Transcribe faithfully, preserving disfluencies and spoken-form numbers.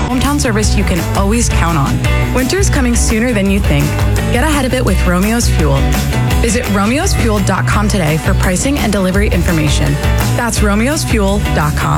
hometown service you can always count on. Winter's coming sooner than you think. Get ahead of it with Romeo's Fuel. Visit romeos fuel dot com today for pricing and delivery information. That's romeos fuel dot com.